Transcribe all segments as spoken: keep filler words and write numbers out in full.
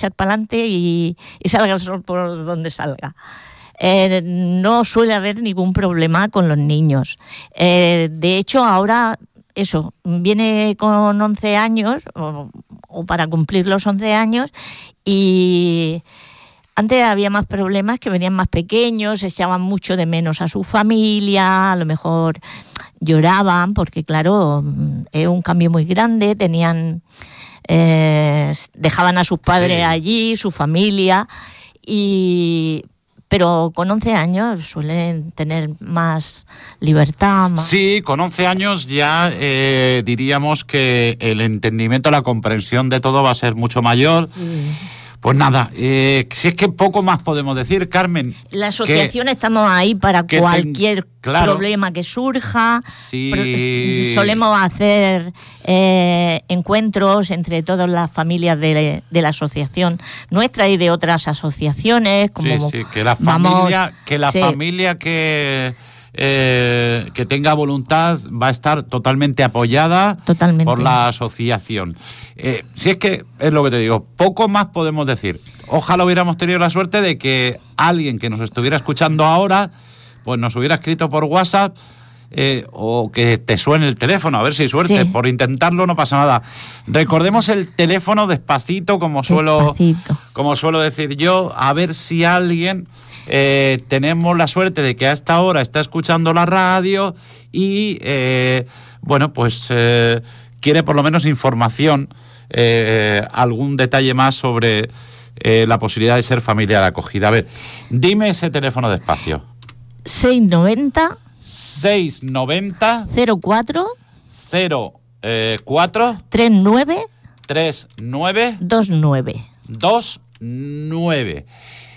echar para adelante y, y salga el sol por donde salga. Eh, no suele haber ningún problema con los niños. Eh, de hecho, ahora, eso, viene con once años, o, o para cumplir los once años, y antes había más problemas, que venían más pequeños, se echaban mucho de menos a su familia, a lo mejor lloraban, porque claro, era un cambio muy grande, tenían, eh, dejaban a sus padres sí. allí, su familia, y... pero con once años suelen tener más libertad. Más... Sí, con once años ya eh, diríamos que el entendimiento, la comprensión de todo va a ser mucho mayor. Sí. Pues nada, eh, si es que poco más podemos decir, Carmen. La asociación que, estamos ahí para cualquier ten, claro, problema que surja. Sí. Solemos hacer eh, encuentros entre todas las familias de, de la asociación nuestra y de otras asociaciones. Como sí, sí, que la familia, vamos, que, la sí. familia que, eh, que tenga voluntad va a estar totalmente apoyada totalmente. por la asociación. Eh, si es que, es lo que te digo, poco más podemos decir. Ojalá hubiéramos tenido la suerte de que alguien que nos estuviera escuchando ahora, pues nos hubiera escrito por WhatsApp, eh, o que te suene el teléfono, a ver si hay suerte. Sí. Por intentarlo no pasa nada. Recordemos el teléfono despacito, como suelo, despacito. como suelo decir yo, a ver si alguien... Eh, tenemos la suerte de que a esta hora está escuchando la radio y, eh, bueno, pues eh, quiere por lo menos información, eh, algún detalle más sobre eh, la posibilidad de ser familia de acogida. A ver, dime ese teléfono despacio. seiscientos noventa seiscientos noventa cero cuatro cero cuatro treinta y nueve treinta y nueve veintinueve veintinueve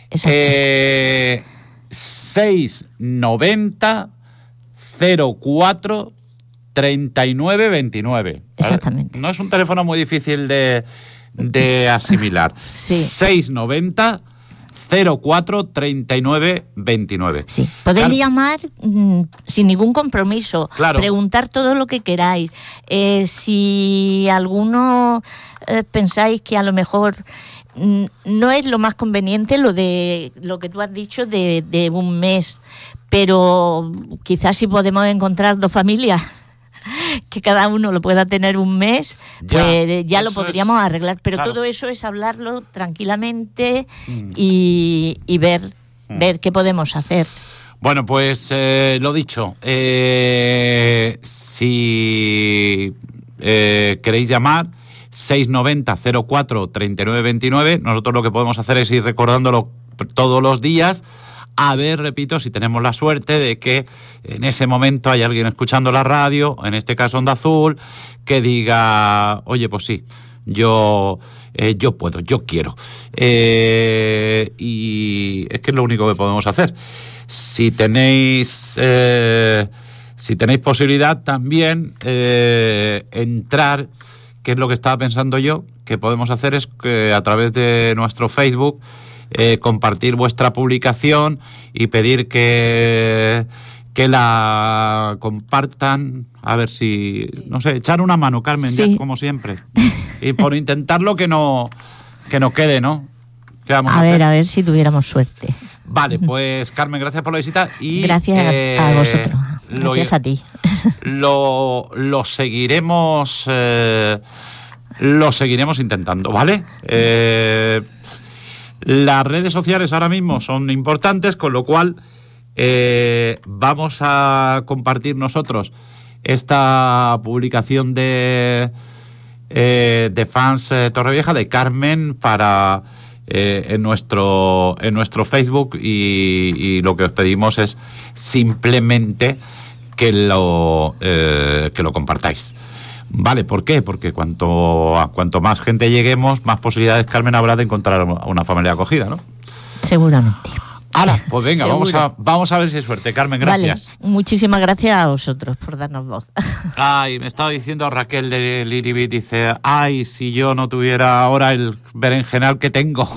Eh, seiscientos noventa cero cuatro treinta y nueve veintinueve. Exactamente. No es un teléfono muy difícil de, de asimilar. Sí. seiscientos noventa cero cuatro treinta y nueve veintinueve. Sí. Podéis claro. llamar mmm, sin ningún compromiso. Claro. Preguntar todo lo que queráis. Eh, si alguno eh, pensáis que a lo mejor no es lo más conveniente lo de lo que tú has dicho de, de un mes, pero quizás si podemos encontrar dos familias que cada uno lo pueda tener un mes, ya, pues ya lo podríamos es, arreglar, pero claro. todo eso es hablarlo tranquilamente mm. y, y ver, mm. ver qué podemos hacer. Bueno, pues eh, lo dicho, eh, si eh, queréis llamar seiscientos noventa cero cuatro treinta y nueve veintinueve. Nosotros lo que podemos hacer es ir recordándolo todos los días, a ver, repito, si tenemos la suerte de que en ese momento hay alguien escuchando la radio, en este caso Onda Azul, que diga, oye, pues sí, yo, eh, yo puedo, yo quiero. Eh, y es que es lo único que podemos hacer. Si tenéis... Eh, si tenéis posibilidad también eh, entrar... ¿Qué es lo que estaba pensando yo? Que podemos hacer es que a través de nuestro Facebook eh, compartir vuestra publicación y pedir que, que la compartan, a ver si, no sé, echar una mano, Carmen, sí. ya, como siempre. Y por intentarlo que no, que no quede, ¿no? ¿Qué vamos a, a ver, hacer? a ver si tuviéramos suerte. Vale, pues Carmen, gracias por la visita y gracias eh, a vosotros. Gracias lo, a ti. Lo, lo seguiremos eh, lo seguiremos intentando, ¿vale? Eh, las redes sociales ahora mismo son importantes, con lo cual eh, vamos a compartir nosotros esta publicación de eh, de fans eh, Torrevieja de Carmen para Eh, en nuestro en nuestro Facebook y, y lo que os pedimos es simplemente que lo eh, que lo compartáis. Vale, ¿por qué? Porque cuanto a cuanto más gente lleguemos, más posibilidades, Carmen, habrá de encontrar una familia acogida, ¿no? Seguramente. ¡Hala! Pues venga, vamos a, vamos a ver si hay suerte. Carmen, gracias. Vale, muchísimas gracias a vosotros por darnos voz. Ay, me estaba diciendo Raquel de Liribit, dice, ay, si yo no tuviera ahora el berenjenal que tengo.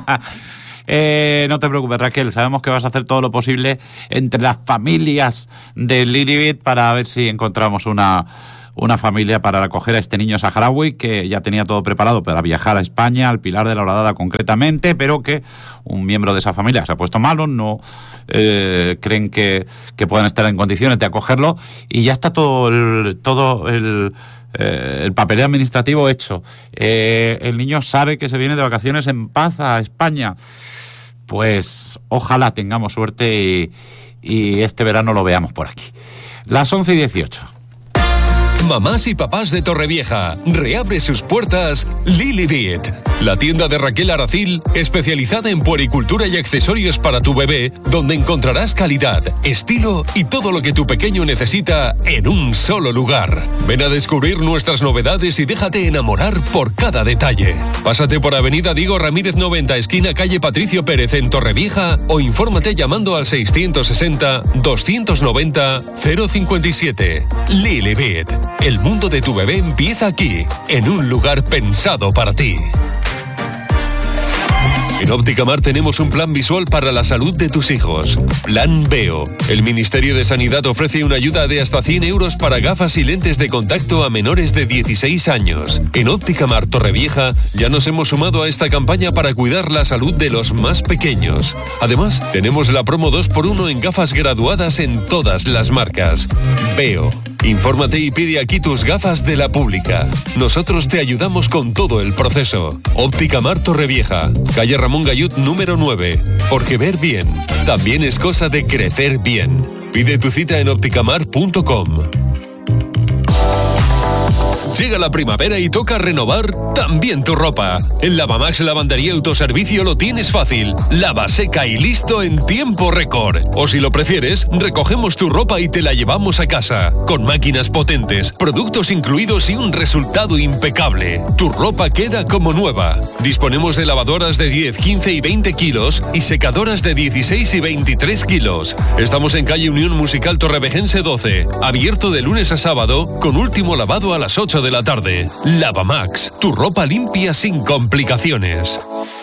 eh, no te preocupes, Raquel, sabemos que vas a hacer todo lo posible entre las familias de Liribit para ver si encontramos una, una familia para acoger a este niño saharaui que ya tenía todo preparado para viajar a España, al Pilar de la Horadada concretamente, pero que un miembro de esa familia se ha puesto malo, no eh, creen que, que puedan estar en condiciones de acogerlo, y ya está todo el, todo el, eh, el papeleo administrativo hecho. Eh, el niño sabe que se viene de vacaciones en paz a España. Pues ojalá tengamos suerte y, y este verano lo veamos por aquí. Las once y dieciocho. Mamás y papás de Torrevieja, reabre sus puertas Lilibit, la tienda de Raquel Aracil, especializada en puericultura y accesorios para tu bebé, donde encontrarás calidad, estilo y todo lo que tu pequeño necesita en un solo lugar. Ven a descubrir nuestras novedades y déjate enamorar por cada detalle. Pásate por Avenida Diego Ramírez noventa, esquina calle Patricio Pérez en Torrevieja, o infórmate llamando al seiscientos sesenta, doscientos noventa, cero cincuenta y siete. Lilibit. El mundo de tu bebé empieza aquí, en un lugar pensado para ti. En Óptica Mar tenemos un plan visual para la salud de tus hijos. Plan Veo. El Ministerio de Sanidad ofrece una ayuda de hasta cien euros para gafas y lentes de contacto a menores de dieciséis años. En Óptica Mar Torrevieja ya nos hemos sumado a esta campaña para cuidar la salud de los más pequeños. Además, tenemos la promo dos por uno en gafas graduadas en todas las marcas. Veo. Infórmate y pide aquí tus gafas de la pública. Nosotros te ayudamos con todo el proceso. Óptica Mar Torrevieja, calle Ramón Gayut número nueve. Porque ver bien también es cosa de crecer bien. Pide tu cita en ópticamar punto com. Llega la primavera y toca renovar también tu ropa. En Lavamax Lavandería Autoservicio lo tienes fácil. Lava, seca y listo en tiempo récord. O si lo prefieres, recogemos tu ropa y te la llevamos a casa. Con máquinas potentes, productos incluidos y un resultado impecable. Tu ropa queda como nueva. Disponemos de lavadoras de diez, quince y veinte kilos y secadoras de dieciséis y veintitrés kilos. Estamos en calle Unión Musical Torrevejense doce. Abierto de lunes a sábado, con último lavado a las ocho de la tarde. Lavamax, tu ropa limpia sin complicaciones.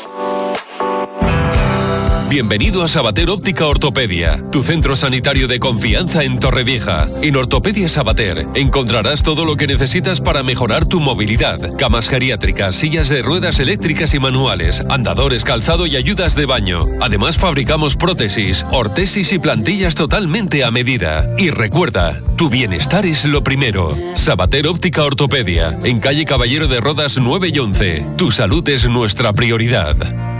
Bienvenido a Sabater Óptica Ortopedia, tu centro sanitario de confianza en Torrevieja. En Ortopedia Sabater encontrarás todo lo que necesitas para mejorar tu movilidad. Camas geriátricas, sillas de ruedas eléctricas y manuales, andadores, calzado y ayudas de baño. Además fabricamos prótesis, ortesis y plantillas totalmente a medida. Y recuerda, tu bienestar es lo primero. Sabater Óptica Ortopedia, en calle Caballero de Rodas nueve y once. Tu salud es nuestra prioridad.